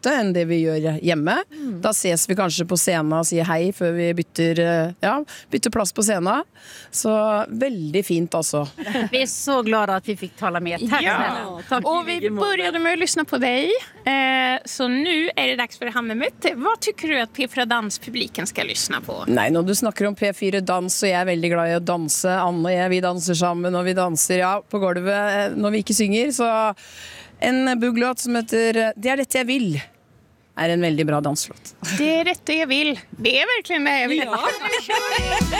måte enn det vi gjør hjemme. Da ses vi kanskje på scenen og sier hei før vi bytter plass på scenen. Så väldigt fint alltså. Vi är så glada att vi fick tala med. Tack snälla. Tack. Och vi började med att lyssna på dig. Så nu är det dags för Hammermøt. Vad tycker du att P4 Dans-publiken ska lyssna på? Nej, när du snackar om P4 Dans så är jag väldigt glad i att dansa. Anna och jag, vi dansar sammen och vi dansar på golvet när vi inte synger. Så en bugglåt som heter Det är detta jag vill är en väldigt bra danslåt. Det är detta jag vill. Det är verkligen det jag vill. Ja.